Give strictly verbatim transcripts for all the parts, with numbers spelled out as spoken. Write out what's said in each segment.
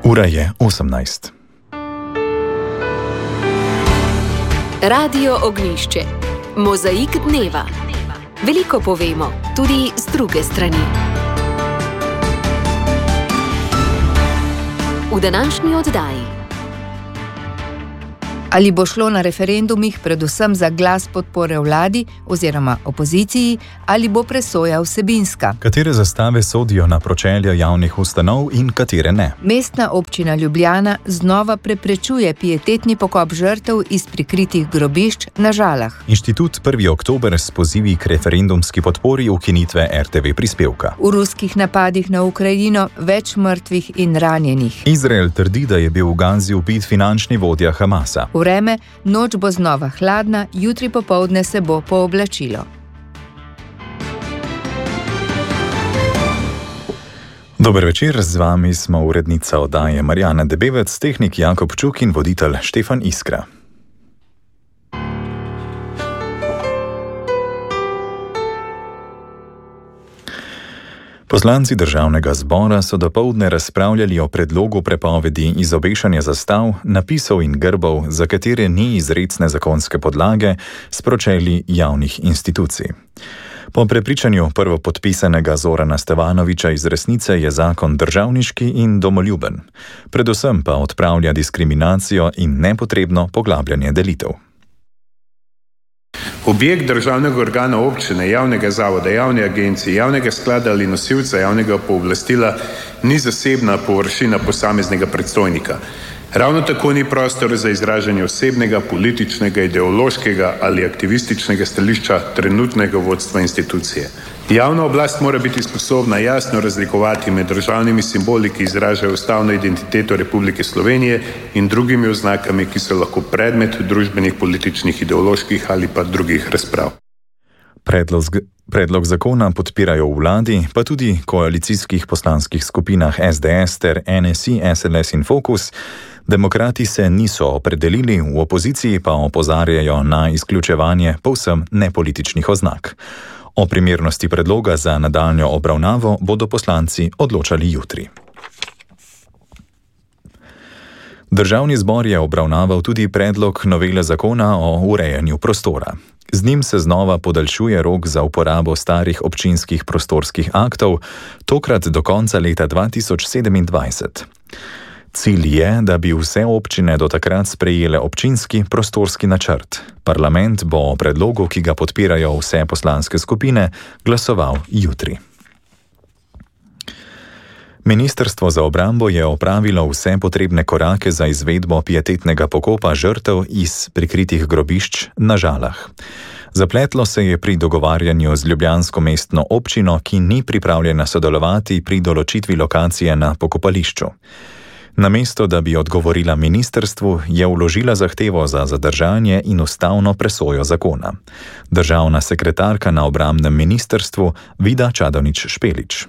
Ura je osemnajst. Radio Ognjišče. Mozaik dneva. Veliko povemo, tudi z druge strani. V današnji oddaji. Ali bo šlo na referendumih predvsem za glas podpore vladi oziroma opoziciji, ali bo presoja vsebinska? Katere zastave sodijo na pročelja javnih ustanov in katere ne? Mestna občina Ljubljana znova preprečuje pietetni pokop žrtev iz prikritih grobišč na Žalah. Inštitut prvi oktober s pozivi k referendumski podpori ukinitve er te ve prispevka. V ruskih napadih na Ukrajino več mrtvih in ranjenih. Izrael trdi, da je bil v Gazi ubit finančni vodja Hamasa. Vreme, noč bo znova hladna, jutri popoldne se bo pooblačilo. Dober večer, z vami smo urednica oddaje Marjana Debevec, tehnik Jakob Čuk in voditelj Štefan Iskra. Poslanci državnega zbora so dopoldne razpravljali o predlogu prepovedi izobešanja zastav, napisov in grbov, za katere ni izrecne zakonske podlage, s pročelji javnih institucij. Po prepričanju prvopodpisanega Zorana Stevanovića iz Resnice je zakon državniški in domoljuben, predvsem pa odpravlja diskriminacijo in nepotrebno poglabljanje delitev. Objekt državnega organa občine, javnega zavoda, javne agencije, javnega sklada ali nosilca javnega pooblastila ni zasebna površina posameznega predstojnika. Ravno tako ni prostor za izražanje osebnega, političnega, ideološkega ali aktivističnega stališča trenutnega vodstva institucije. Javna oblast mora biti sposobna jasno razlikovati med državnimi simboli, ki izražajo ustavno identiteto Republike Slovenije, in drugimi oznakami, ki so lahko predmet družbenih, političnih, ideoloških ali pa drugih razprav. Predlog, predlog zakona podpirajo v vladi, pa tudi koalicijskih poslanskih skupinah es de es ter en es i, es el es in Fokus. Demokrati se niso opredelili, v opoziciji pa opozarjajo na izključevanje povsem nepolitičnih oznak. O primernosti predloga za nadaljnjo obravnavo bodo poslanci odločali jutri. Državni zbor je obravnaval tudi predlog novele zakona o urejanju prostora. Z njim se znova podaljšuje rok za uporabo starih občinskih prostorskih aktov, tokrat do konca leta dva tisoč sedemindvajset. Cilj je, da bi vse občine do takrat sprejele občinski prostorski načrt. Parlament bo o predlogu, ki ga podpirajo vse poslanske skupine, glasoval jutri. Ministrstvo za obrambo je opravilo vse potrebne korake za izvedbo pietetnega pokopa žrtev iz prikritih grobišč na Žalah. Zapletlo se je pri dogovarjanju z ljubljansko mestno občino, ki ni pripravljena sodelovati pri določitvi lokacije na pokopališču. Namesto da bi odgovorila ministrstvu, je vložila zahtevo za zadržanje in ustavno presojo zakona. Državna sekretarka na obrambnem ministrstvu Vida Čadonič Špelič.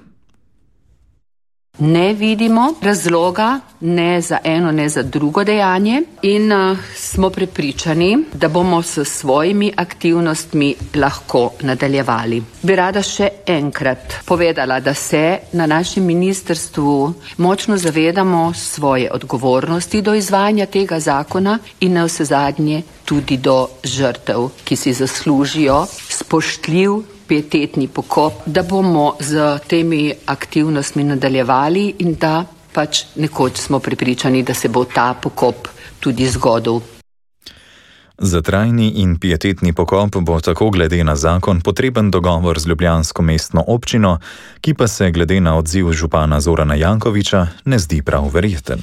Ne vidimo razloga ne za eno, ne za drugo dejanje in uh, smo prepričani, da bomo s svojimi aktivnostmi lahko nadaljevali. Bi rada še enkrat povedala, da se na našem ministrstvu močno zavedamo svoje odgovornosti do izvajanja tega zakona in na vsezadnje tudi do žrtev, ki si zaslužijo spoštljiv pietetni pokop, da bomo z temi aktivnostmi nadaljevali in da pač nekoč smo prepričani, da se bo ta pokop tudi zgodil. Za trajni in pietetni pokop bo tako glede na zakon potreben dogovor z ljubljansko mestno občino, ki pa se glede na odziv župana Zorana Jankovića ne zdi prav verjeten.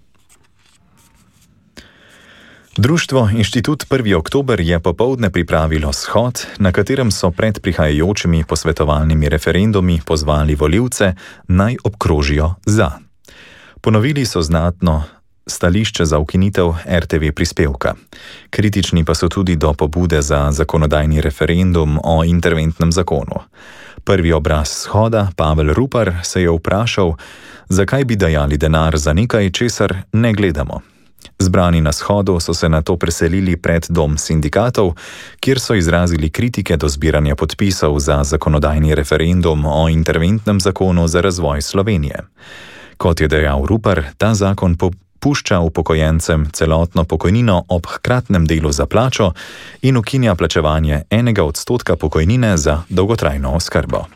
Društvo Inštitut prvi oktober je popoldne pripravilo shod, na katerem so pred prihajajočimi posvetovalnimi referendumi pozvali volivce, naj obkrožijo za. Ponovili so znatno stališče za ukinitev er te ve prispevka. Kritični pa so tudi do pobude za zakonodajni referendum o interventnem zakonu. Prvi obraz shoda, Pavel Rupar, se je vprašal, zakaj bi dajali denar za nekaj, česar ne gledamo. Zbrani na shodu so se nato preselili pred dom sindikatov, kjer so izrazili kritike do zbiranja podpisov za zakonodajni referendum o interventnem zakonu za razvoj Slovenije. Kot je dejal Rupar, ta zakon pušča upokojencem celotno pokojnino ob hkratnem delu za plačo in ukinja plačevanje enega odstotka pokojnine za dolgotrajno oskrbo.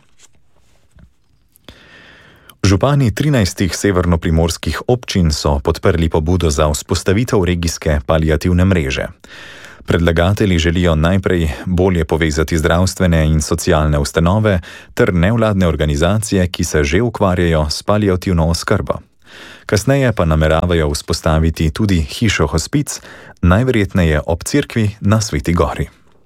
Župani trinajstih severnoprimorskih občin so podprli pobudo za vzpostavitev regijske paliativne mreže. Predlagatelji želijo najprej bolje povezati zdravstvene in socialne ustanove ter nevladne organizacije, ki se že ukvarjajo s paliativno oskrbo. Kasneje pa nameravajo vzpostaviti tudi hišo hospic, najverjetneje ob cerkvi na Sveti Gori.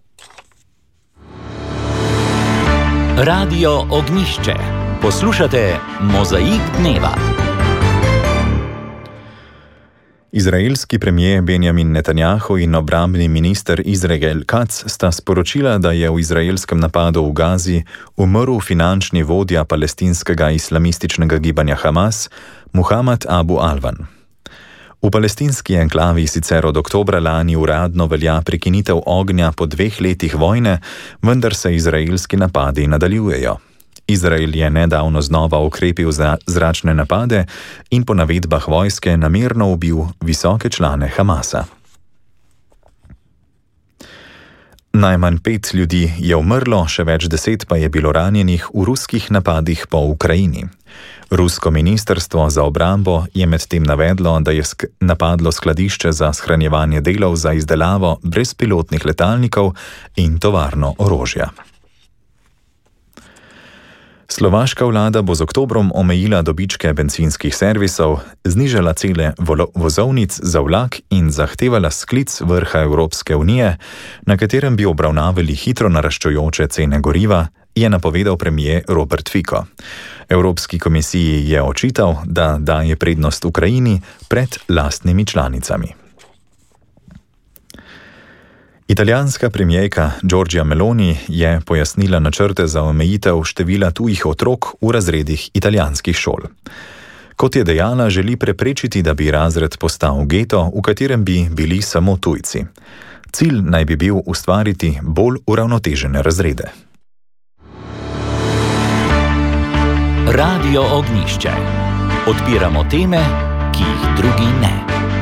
Radio Ognjišče. Poslušate Mozaik dneva. Izraelski premijer Benjamin Netanjahu in obrambni minister Izrael Katz sta sporočila, da je v izraelskem napadu v Gazi umrl finančni vodja palestinskega islamističnega gibanja Hamas, Muhammad Abu Alvan. V palestinski enklavi sicer od oktobra lani uradno velja prekinitev ognja po dveh letih vojne, vendar se izraelski napadi nadaljujejo. Izrael je nedavno znova ukrepil za zračne napade in po navedbah vojske namerno ubil visoke člane Hamasa. Najmanj pet ljudi je umrlo, še več deset pa je bilo ranjenih v ruskih napadih po Ukrajini. Rusko ministrstvo za obrambo je medtem navedlo, da je sk- napadlo skladišče za shranjevanje delov za izdelavo brezpilotnih letalnikov in tovarno orožja. Slovaška vlada bo z oktobrom omejila dobičke bencinskih servisov, znižala cene vozovnic za vlak in zahtevala sklic vrha Evropske unije, na katerem bi obravnavali hitro naraščajoče cene goriva, je napovedal premier Robert Fico. Evropski komisiji je očital, da daje prednost Ukrajini pred lastnimi članicami. Italijanska premijerka Giorgia Meloni je pojasnila načrte za omejitev števila tujih otrok v razredih italijanskih šol. Kot je dejala, želi preprečiti, da bi razred postal geto, v katerem bi bili samo tujci. Cilj naj bi bil ustvariti bolj uravnotežene razrede. Radio Ognjišče. Odpiramo teme, ki jih drugi ne.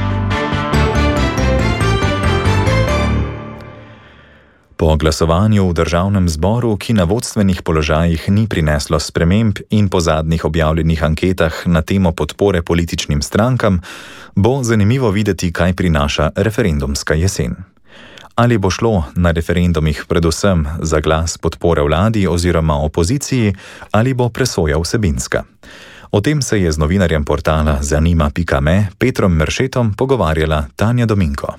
Po glasovanju v državnem zboru, ki na vodstvenih položajih ni prineslo sprememb in po zadnjih objavljenih anketah na temo podpore političnim strankam, bo zanimivo videti, kaj prinaša referendumska jesen. Ali bo šlo na referendumih predvsem za glas podpore vladi oziroma opoziciji, ali bo presoja vsebinska. O tem se je z novinarjem portala zanima pika me Petrom Meršetom pogovarjala Tanja Dominko.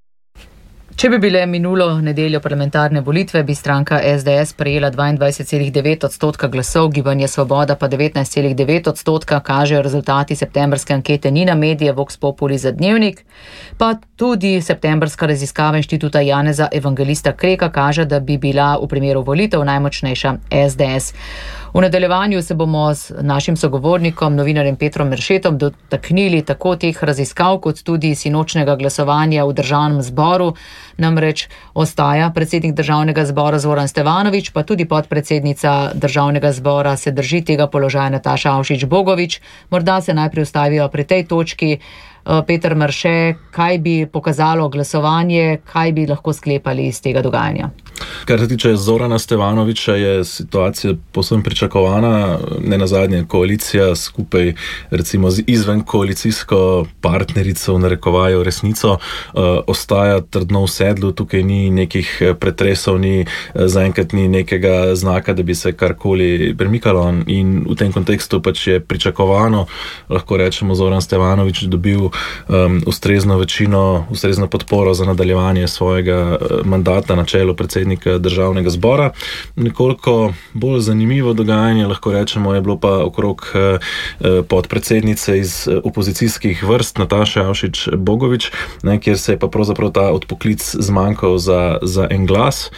Če bi bile minulo nedeljo parlamentarne volitve, bi stranka S D S prejela dvaindvajset celih devet odstotka glasov, Gibanje Svoboda pa devetnajst celih devet odstotka, kažejo rezultati septembrske ankete Nina Medije, Vox Populi za Dnevnik, pa tudi septembrska raziskava inštituta Janeza Evangelista Kreka kaže, da bi bila v primeru volitev najmočnejša S D S. V nadaljevanju se bomo s našim sogovornikom, novinarjem Petrom Meršetom, dotaknili tako teh raziskav, kot tudi sinočnega glasovanja v državnem zboru. Namreč ostaja predsednik državnega zbora Zoran Stevanović, pa tudi podpredsednica državnega zbora se drži tega položaja Nataša Avšič Bogovič. Morda se najprej ustavijo pri tej točki. Peter Merše, kaj bi pokazalo glasovanje, kaj bi lahko sklepali iz tega dogajanja? Kar se tiče Zorana Stevanovića, je situacija povsem pričakovana. Nenazadnje koalicija skupaj recimo z izven koalicijsko partnerico v narekovaju resnico uh, ostaja trdno v sedlu. Tukaj ni nekih pretresov, ni zaenkrat ni nekega znaka, da bi se karkoli premikalo, in v tem kontekstu pač je pričakovano, lahko rečemo, Zoran Stevanović dobil Um, ustrezno večino, ustrezno podporo za nadaljevanje svojega uh, mandata na čelu predsednika državnega zbora. Nekoliko bolj zanimivo dogajanje, lahko rečemo, je bilo pa okrog uh, podpredsednice iz uh, opozicijskih vrst Nataše Avšič Bogovič, ne, kjer se je pa pravzaprav ta odpoklic zmanjkal za, za en glas,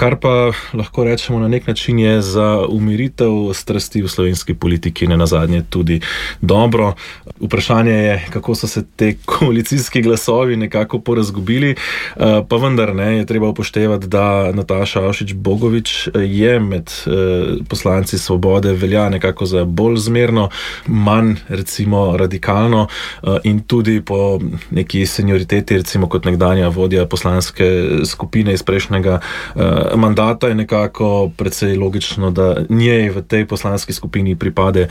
kar pa lahko rečemo na nek način je za umiritev strasti v slovenski politiki ne nazadnje tudi dobro. Vprašanje je, kako so se te koalicijski glasovi nekako porazgubili, pa vendar ne, je treba upoštevati, da Nataša Avšič Bogovič je med poslanci Svobode velja nekako za bolj zmerno, manj recimo radikalno in tudi po neki senioriteti, recimo kot nekdanja vodja poslanske skupine iz prejšnjega mandata je nekako precej logično, da njej v tej poslanski skupini pripade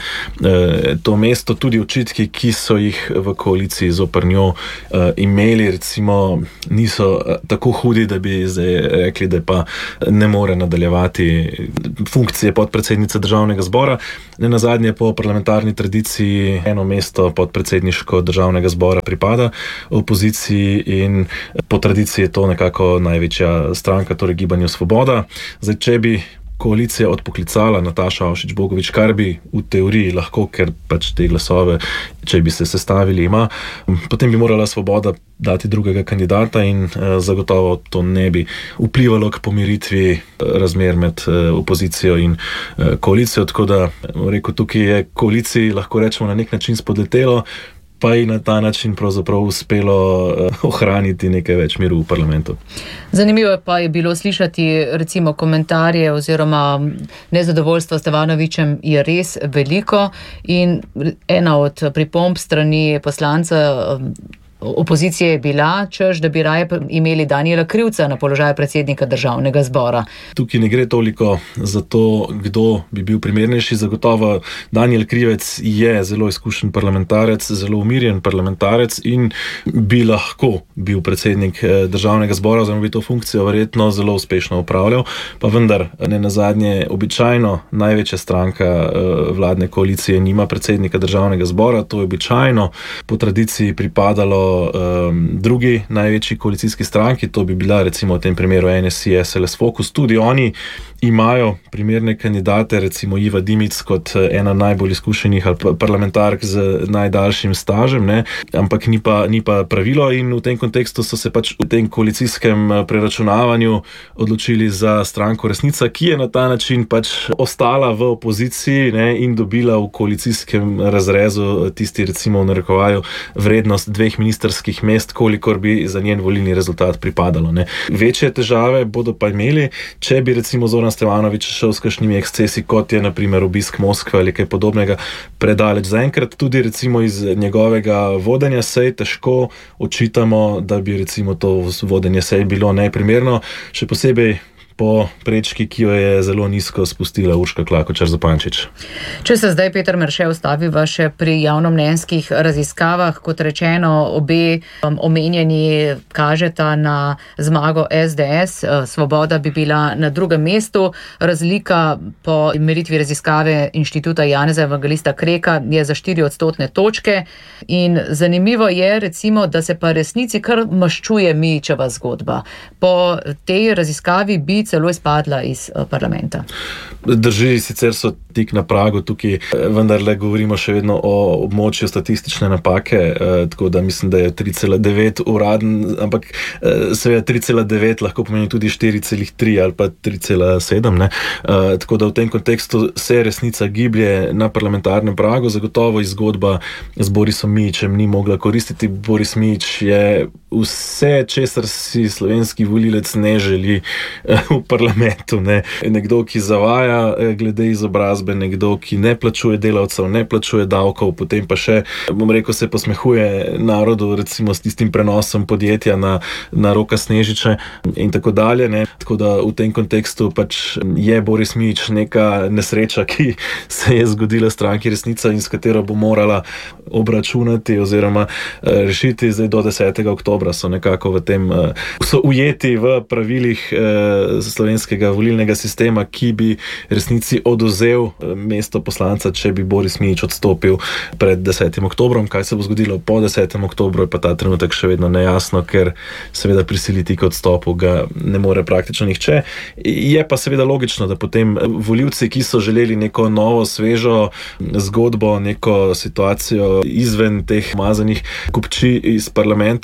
to mesto. Tudi očitki, ki so jih v koaliciji zoper njo imeli, recimo niso tako hudi, da bi zdaj rekli, da pa ne more nadaljevati funkcije podpredsednice Državnega zbora. Ne nazadnje po parlamentarni tradiciji eno mesto podpredsedniško Državnega zbora pripada opoziciji in po tradiciji je to nekako največja stranka, torej Gibanju Svoboda. Zdaj, če bi koalicija odpoklicala Nataša Avšič Bogovič, kar bi v teoriji lahko, ker pač te glasove, če bi se sestavili, ima, potem bi morala Svoboda dati drugega kandidata in eh, zagotovo to ne bi vplivalo k pomiritvi razmer med eh, opozicijo in eh, koalicijo, tako da rekel, tukaj je koaliciji lahko rečemo na nek način spodletelo, pa je na ta način pravzaprav uspelo uh, ohraniti nekaj več miru v parlamentu. Zanimivo pa je bilo slišati recimo komentarje oziroma nezadovoljstvo s Stevanovićem je res veliko in ena od pripomb strani poslanca um, opozicije je bila, češ, da bi raje imeli Danijela Krivca na položaju predsednika Državnega zbora. Tukaj ne gre toliko za to, kdo bi bil primernejši. Zagotovo Danijel Krivec je zelo izkušen parlamentarec, zelo umirjen parlamentarec in bi lahko bil predsednik Državnega zbora, oziroma bi to funkcijo verjetno zelo uspešno upravljal. Pa vendar, ne nazadnje, običajno največja stranka vladne koalicije nima predsednika Državnega zbora, to je običajno po tradiciji pripadalo Um, drugi največji koalicijski stranki, to bi bila recimo v tem primeru N S I S L S Focus, tudi oni imajo primerne kandidate, recimo Iva Dimic kot ena najbolj izkušenih parlamentark z najdaljšim stažem, ne? Ampak ni pa, ni pa pravilo in v tem kontekstu so se pač v tem koalicijskem preračunavanju odločili za stranko Resnica, ki je na ta način pač ostala v opoziciji, ne? In dobila v koalicijskem razrezu tisti recimo v narekovaju vrednost dveh ministerskih mest, kolikor bi za njen volilni rezultat pripadalo, ne? Večje težave bodo pa imeli, če bi recimo Zoran Stevanović šel s kakšnimi ekscesi, kot je na primer obisk Moskve ali kaj podobnega, predaleč. Zaenkrat tudi recimo iz njegovega vodenja sej težko očitamo, da bi recimo to vodenje sej bilo neprimerno, še posebej po prečki, ki jo je zelo nizko spustila Urška Klakočar Zupančič. Če se zdaj, Peter Merše, ustaviva še pri javnomnenjskih raziskavah, kot rečeno, obe um, omenjeni kažeta na zmago S D S, Svoboda bi bila na drugem mestu, razlika po meritvi raziskave Inštituta Janeza Evangelista Kreka je za štiri odstotne točke in zanimivo je recimo, da se pa resnici kar maščuje Mijićeva zgodba. Po tej raziskavi bi celo izpadla iz parlamenta. Drži, sicer so tik na pragu tukaj, vendar le govorimo še vedno o območju statistične napake, eh, tako da mislim, da je tri cela devet uraden, ampak eh, seveda tri cela devet lahko pomeni tudi štiri cela tri ali pa tri cela sedem, ne. Eh, tako da v tem kontekstu se Resnica giblje na parlamentarnem pragu, zagotovo izgodba z Borisom Mijićem ni mogla koristiti. Boris Mijić je vse, česar si slovenski volilec ne želi eh, v parlamentu, ne. Nekdo, ki zavaja glede izobrazbe, nekdo, ki ne plačuje delavcev, ne plačuje davkov, potem pa še, bom rekel, se posmehuje narodu, recimo s tistim prenosom podjetja na, na Roka Snežiča in tako dalje, ne. Tako da v tem kontekstu pač je Boris Mijić neka nesreča, ki se je zgodila stranki Resnica in s katero bo morala obračunati oziroma rešiti. Zdaj do desetega oktobra so nekako v tem, so ujeti v pravilih slovenskega volilnega sistema, ki bi Resnici oduzel mesto poslanca, če bi Boris Mijić odstopil pred desetim oktobrom. Kaj se bo zgodilo po desetem oktobru, je pa ta trenutek še vedno nejasno, ker seveda prisiliti k odstopu ga ne more praktično nihče. Je pa seveda logično, da potem volivci, ki so želeli neko novo, svežo zgodbo, neko situacijo izven teh mazanih kupčij iz parlamenta,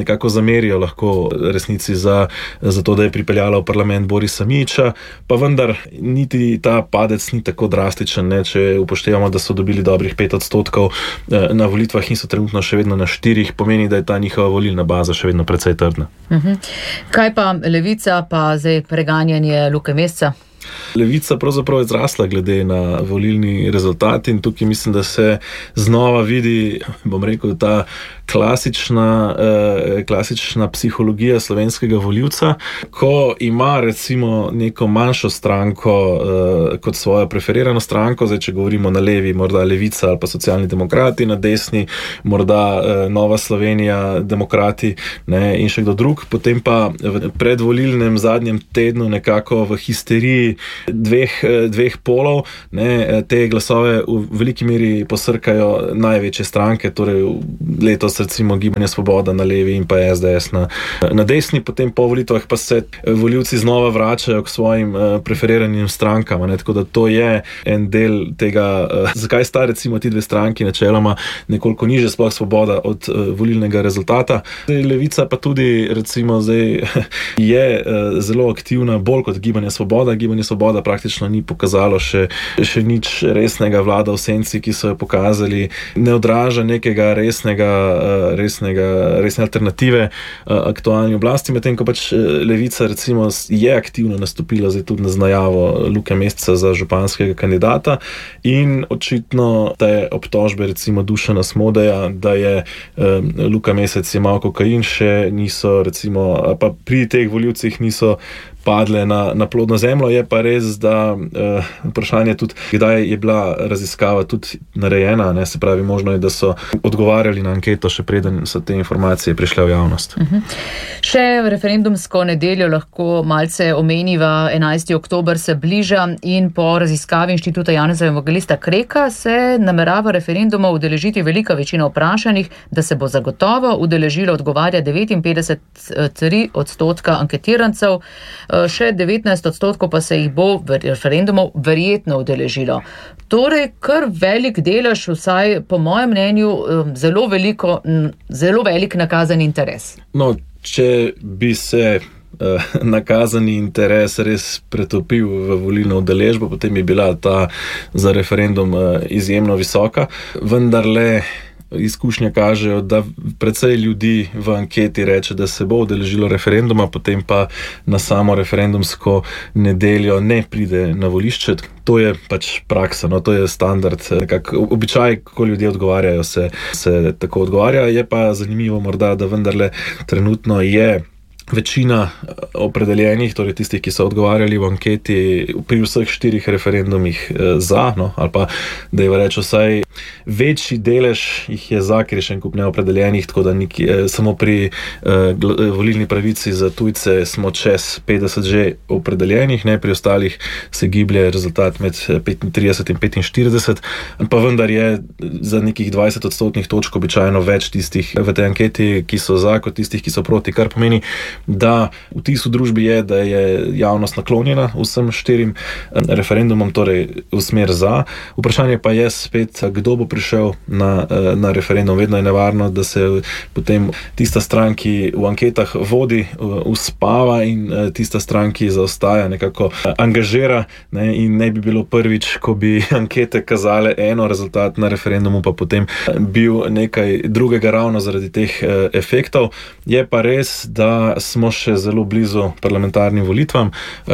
nekako zamerijo lahko resnici za, za to, da je pripeljala v parlament Borisa Mijića, pa vendar niti ta padec ni tako drastičen, ne, če upoštevamo, da so dobili dobrih pet odstotkov na volitvah in so trenutno še vedno na štirih, pomeni, da je ta njihova volilna baza še vedno precej trdna. Uh-huh. Kaj pa Levica, pa zdaj preganjanje Luke Mesca? Levica pravzaprav je zrasla glede na volilni rezultat in tukaj mislim, da se znova vidi, bom rekel, ta klasična, eh, klasična psihologija slovenskega volivca, ko ima recimo neko manjšo stranko eh, kot svojo preferirano stranko, zdaj če govorimo na levi, morda Levica ali pa Socialni demokrati, na desni morda eh, Nova Slovenija, Demokrati, ne, in še kdo drug, potem pa v predvolilnem zadnjem tednu nekako v histeriji dveh, dveh polov, ne, te glasove v veliki meri posrkajo največje stranke, torej letos recimo Gibanje Svoboda na levi in pa S D S na, na desni, potem po volitvah pa se volivci znova vračajo k svojim uh, preferiranim strankam, ne, tako da to je en del tega, uh, zakaj sta recimo ti dve stranki načeloma nekoliko niže, sploh Svoboda od uh, volilnega rezultata. Zdaj, Levica pa tudi recimo zdaj je uh, zelo aktivna, bolj kot Gibanje Svoboda. Gibanje Svoboda praktično ni pokazalo še, še nič resnega, vlada v senci, ki so jo pokazali, ne odraža nekega resnega, resnega, resne alternative aktualni oblasti, medtem ko pač Levica recimo je aktivno nastopila zdaj tudi na najavo Luke Mesca za županskega kandidata in očitno te obtožbe recimo Dušana Smodeja, da je um, Luka Mesec jemal kokain, še niso recimo, pa pri teh volivcih niso padle na, na plodno zemljo. Je pa res, da uh, vprašanje tudi, kdaj je bila raziskava tudi narejena, ne, se pravi, možno je, da so odgovarjali na anketo, še preden so te informacije prišle v javnost. Uh-huh. Še referendumsko nedeljo lahko malce omeniva, enajsti oktober se bliža in po raziskavi Inštituta Janeza Evangelista Kreka se namerava referenduma udeležiti velika večina vprašanih, da se bo zagotovo udeležilo, odgovarja devetinpetdeset celih tri odstotka anketirancev, še devetnajst odstotkov pa se jih bo v referendumov verjetno udeležilo. Torej, kar velik delež, vsaj po mojem mnenju, zelo veliko, zelo velik nakazan interes. No, če bi se uh, nakazani interes res pretopil v volilno udeležbo, potem bi bila ta za referendum uh, izjemno visoka, vendarle izkušnje kažejo, da precej ljudi v anketi reče, da se bo udeležilo referenduma, potem pa na samo referendumsko nedeljo ne pride na volišče. To je pač praksa, no, to je standard, nekako običaj, ko ljudje odgovarjajo, se, se tako odgovarja. Je pa zanimivo morda, da vendarle trenutno je večina opredeljenih, torej tistih, ki so odgovarjali v anketi pri vseh štirih referendumih za, no, ali pa, da je reč vsaj večji delež jih je za, ker je še en kup neopredeljenih, tako da neki, eh, samo pri eh, volilni pravici za tujce smo čez petdeset že opredeljenih, ne, pri ostalih se giblje rezultat med petintrideset in petinštirideset, pa vendar je za nekih dvajset odstotnih točk običajno več tistih v tej anketi, ki so za, kot tistih, ki so proti, kar pomeni, da vtis v družbi je, da je javnost naklonjena vsem štirim referendumom, torej v smer za. Vprašanje pa je spet, kdo bo prišel na, na referendum. Vedno je nevarno, da se potem tista stran, ki v anketah vodi, uspava in tista stran, ki zaostaja, nekako angažira, ne, in ne bi bilo prvič, ko bi ankete kazale eno, rezultat na referendumu pa potem bil nekaj drugega ravno zaradi teh efektov. Je pa res, da smo še zelo blizu parlamentarnim volitvam,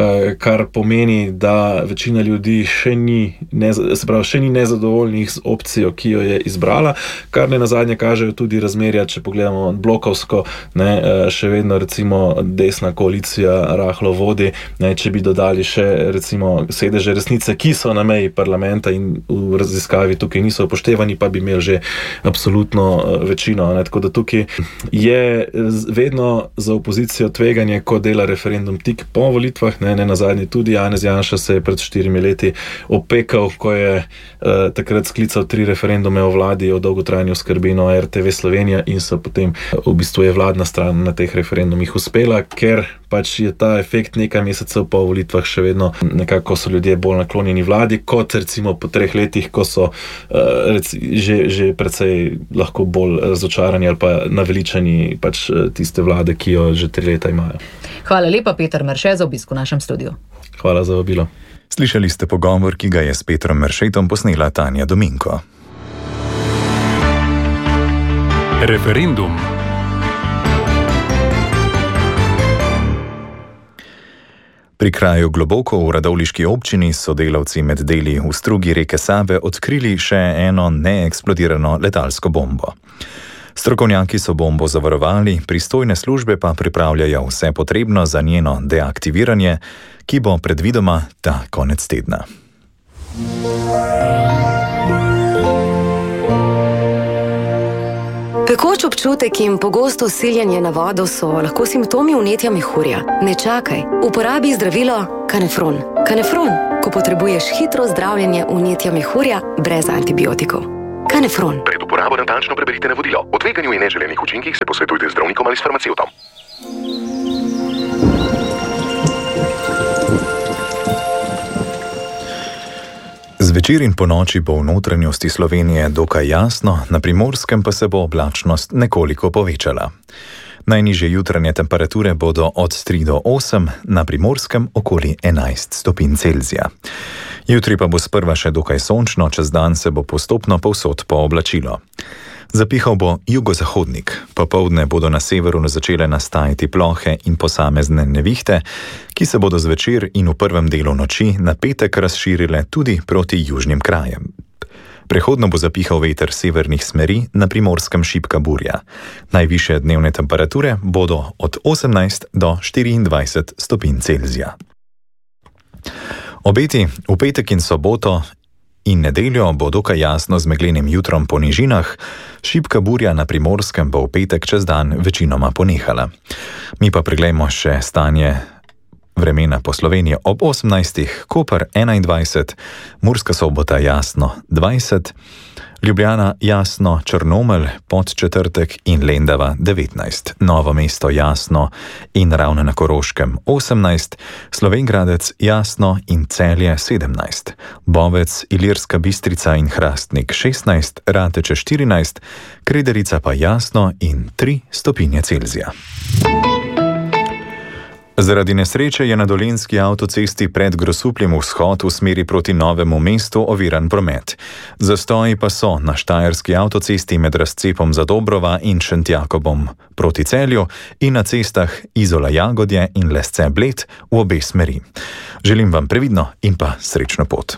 kar pomeni, da večina ljudi še ni, ne, se pravi, še ni nezadovoljnih z opcijo, ki jo je izbrala, kar ne nazadnje kažejo tudi razmerja, če pogledamo blokovsko, ne, še vedno recimo desna koalicija rahlo vodi, ne, če bi dodali še recimo sedeže resnice, ki so na meji parlamenta in v raziskavi tukaj niso upoštevani, pa bi imeli že absolutno večino, ne, tako da tukaj je vedno za opozicijo opozicijo tveganje, ko dela referendum tik po volitvah. Ne, ne nazadnje tudi Janez Janša se je pred štirimi leti opekal, ko je uh, takrat sklical tri referendume o vladi, o dolgotrajni oskrbi na R T V Slovenija in so potem v bistvu je vladna stran na teh referendumih uspela, ker pač je ta efekt nekaj mesecev po volitvah še vedno nekako so ljudje bolj naklonjeni vladi, kot recimo po treh letih, ko so uh, rec, že, že precej lahko bolj razočarani ali pa naveličani pač tiste vlade, ki jo že tri leta imajo. Hvala lepa, Peter Merše, za obisk v našem studiu. Hvala za vabilo. Slišali ste pogovor, ki ga je s Petrom Meršetom posnela Tanja Dominko. Referendum. Pri kraju Globoko v radovljiški občini so delavci med deli v strugi reke Save odkrili še eno neeksplodirano letalsko bombo. Strokovnjaki so bombo zavarovali, pristojne službe pa pripravljajo vse potrebno za njeno deaktiviranje, ki bo predvidoma ta konec tedna. Pekoč občutek in pogosto siljenje na vodo so lahko simptomi vnetja mehurja. Ne čakaj, uporabi zdravilo Kanefron. Kanefron, ko potrebuješ hitro zdravljenje vnetja mehurja brez antibiotikov. Kanefron. Pred uporabo natančno preberite navodilo. O tveganju in neželenih učinkih se posvetujte z zdravnikom ali s farmacevtom. Zvečer in ponoči bo v notranjosti Slovenije dokaj jasno, na Primorskem pa se bo oblačnost nekoliko povečala. Najnižje jutranje temperature bodo od tri do osem, na Primorskem okoli enajst stopinj Celzija. Jutri pa bo sprva še dokaj sončno, čez dan se bo postopno povsod pooblačilo. Zapihal bo jugozahodnik, popoldne bodo na severu začele nastajati plohe in posamezne nevihte, ki se bodo zvečer in v prvem delu noči na petek razširile tudi proti južnim krajem. Prehodno bo zapihal veter severnih smeri, na Primorskem šibka burja. Najvišje dnevne temperature bodo od osemnajst do štiriindvajset stopinj Celzija. Obeti v petek in soboto in nedeljo bo dokaj jasno z meglenim jutrom po nižinah, šibka burja na Primorskem bo v petek čez dan večinoma ponehala. Mi pa preglejmo še stanje vremena po Sloveniji ob osemnajstih, Koper enaindvajset, Murska Sobota jasno dvajset, Ljubljana jasno, Črnomelj Podčetrtek in Lendava devetnajst, Novo mesto jasno in Ravne na Koroškem osemnajst, Slovenj Gradec jasno in Celje sedemnajst, Bovec, Ilirska Bistrica in Hrastnik šestnajst, Rateče štirinajst, Krederica pa jasno in tri stopinje Celzija. Zaradi nesreče je na dolenjski avtocesti pred Grosupljem vzhod v smeri proti Novemu mestu oviran promet. Zastoji pa so na štajerski avtocesti med razcepom Zadobrova in Šentjakobom proti Celju in na cestah Izola Jagodje in Lesce Bled v obe smeri. Želim vam previdno in pa srečno pot.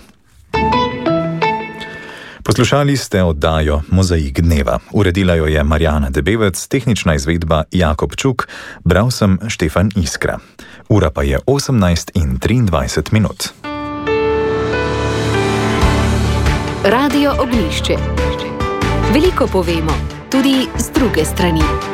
Poslušali ste oddajo Mozaik dneva. Uredila jo je Marjana Debevec, tehnična izvedba Jakob Čuk, bral sem Štefan Iskra. Ura pa je osemnajst in triindvajset minut. Radio Ognjišče. Veliko povemo, tudi z druge strani.